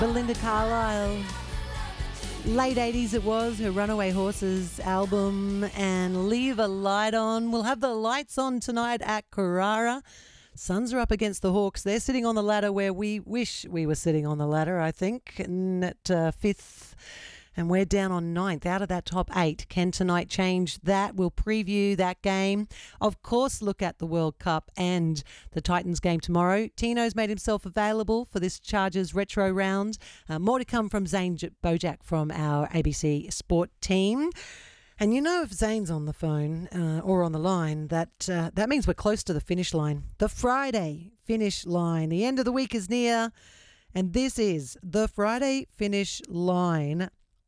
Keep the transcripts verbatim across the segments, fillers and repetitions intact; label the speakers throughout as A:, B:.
A: Belinda Carlisle. Late eighties it was, her Runaway Horses album, and Leave a Light On. We'll have the lights on tonight at Carrara. Suns are up against the Hawks. They're sitting on the ladder where we wish we were sitting on the ladder, I think, and at uh, fifth. And we're down on ninth, out of that top eight. Can tonight change that? We'll preview that game. Of course, look at the World Cup and the Titans game tomorrow. Tino's made himself available for this Chargers retro round. Uh, more to come from Zane Bojack from our A B C Sport team. And you know, if Zane's on the phone uh, or on the line, that uh, that means we're close to the finish line. The Friday finish line. The end of the week is near. And this is the Friday finish line.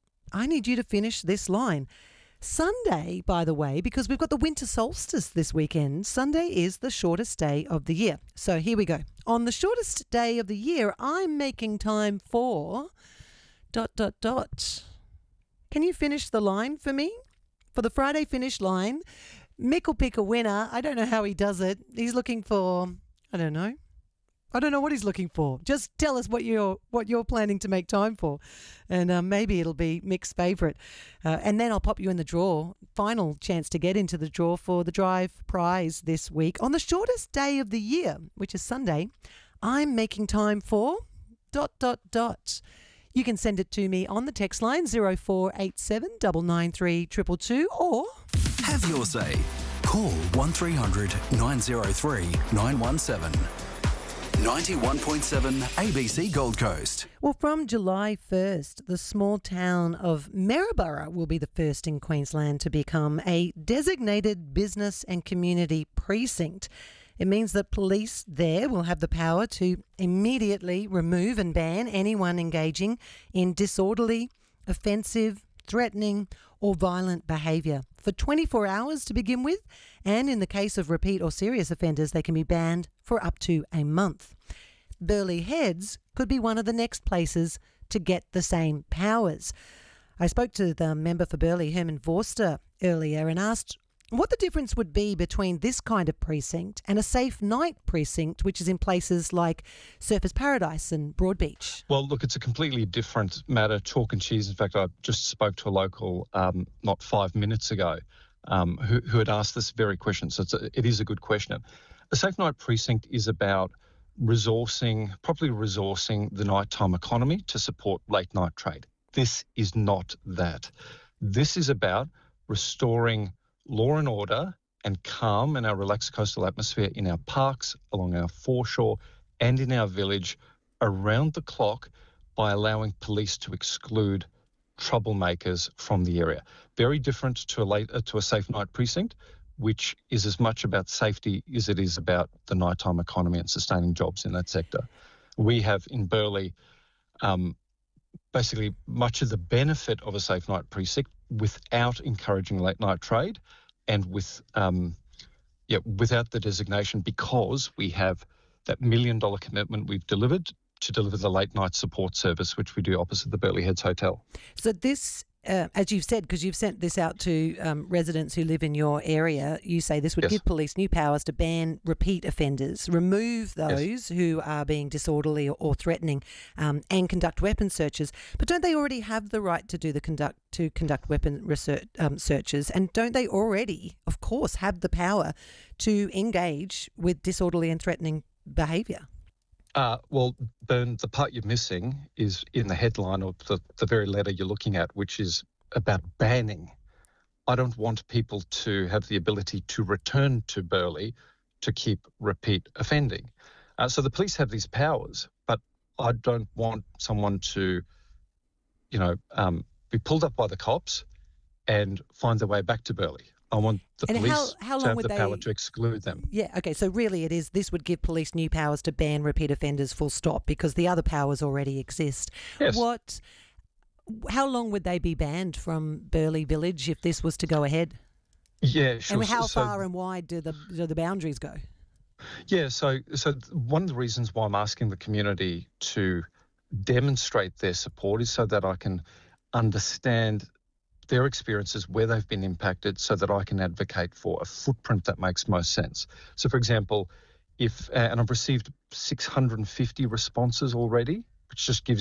A: I need you to finish this line. Sunday, by the way, because we've got the winter solstice this weekend, Sunday is the shortest day of the year. So here we go. On the shortest day of the year, I'm making time for dot, dot, dot. Can you finish the line for me? For the Friday finish line, Mick will pick a winner. I don't know how he does it. He's looking for, I don't know. I don't know what he's looking for. Just tell us what you're what you're planning to make time for, and um, maybe it'll be Mick's favourite. Uh, and then I'll pop you in the draw. Final chance to get into the draw for the Drive prize this week on the shortest day of the year, which is Sunday. I'm making time for dot dot dot. You can send it to me on the text line zero four eight seven nine nine three two two two or
B: have your say. Call one three hundred nine oh three nine one seven. ninety-one point seven A B C Gold Coast.
A: Well, from July first, the small town of Maryborough will be the first in Queensland to become a designated business and community precinct. It means that police there will have the power to immediately remove and ban anyone engaging in disorderly, offensive, threatening or violent behaviour for twenty-four hours to begin with, and in the case of repeat or serious offenders, they can be banned for up to a month. Burleigh Heads could be one of the next places to get the same powers. I spoke to the member for Burleigh, Herman Vorster, earlier and asked what the difference would be between this kind of precinct and a safe night precinct, which is in places like Surfers Paradise and Broadbeach.
C: Well, look, it's a completely different matter, chalk and cheese. In fact, I just spoke to a local um, not five minutes ago um, who, who had asked this very question. So it's a, it is a good question. A safe night precinct is about resourcing, properly resourcing the nighttime economy to support late night trade. This is not that. This is about restoring law and order and calm and our relaxed coastal atmosphere in our parks, along our foreshore and in our village around the clock by allowing police to exclude troublemakers from the area. Very different to a, late, uh, to a safe night precinct, which is as much about safety as it is about the nighttime economy and sustaining jobs in that sector. We have in Burleigh um, basically much of the benefit of a safe night precinct without encouraging late night trade and with um, yeah, without the designation, because we have that million dollar commitment we've delivered to deliver the late night support service, which we do opposite the Burleigh Heads Hotel.
A: So this, uh, as you've said, because you've sent this out to um, residents who live in your area, you say this would
C: yes.
A: give police new powers to ban repeat offenders, remove those
C: yes.
A: who are being disorderly or, or threatening, um, and conduct weapon searches. But don't they already have the right to do the conduct to conduct weapon research, um, searches? And don't they already, of course, have the power to engage with disorderly and threatening behaviour?
C: Uh, well, Bern, the part you're missing is in the headline of the, the very letter you're looking at, which is about banning. I don't want people to have the ability to return to Burleigh to keep repeat offending. Uh, so the police have these powers, but I don't want someone to, you know, um, be pulled up by the cops and find their way back to Burleigh. I want the
A: and
C: police
A: how, how
C: to have the
A: they...
C: power to exclude them.
A: Yeah, okay, so really it is, this would give police new powers to ban repeat offenders full stop, because the other powers already exist.
C: Yes.
A: What, how long would they be banned from Burleigh Village if this was to go ahead?
C: Yeah, sure.
A: And how
C: so,
A: far and wide do the, do the boundaries go?
C: Yeah, so so one of the reasons why I'm asking the community to demonstrate their support is so that I can understand their experiences, where they've been impacted, so that I can advocate for a footprint that makes most sense. So, for example, if, uh, and I've received six hundred fifty responses already, which just gives